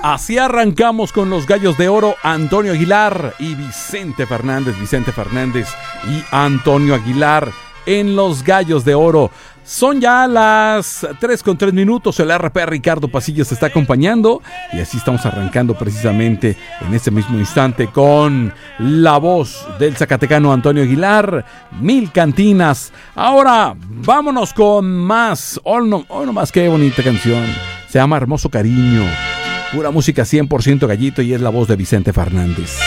Así arrancamos con los Gallos de Oro, Antonio Aguilar y Vicente Fernández y Antonio Aguilar en los Gallos de Oro. Son ya las 3:03. El RP Ricardo Pasillo se está acompañando y así estamos arrancando precisamente en este mismo instante con la voz del zacatecano Antonio Aguilar, Mil Cantinas. Ahora vámonos con más. Hoy no más, qué bonita canción. Se llama Hermoso Cariño. Pura música 100% gallito y es la voz de Vicente Fernández.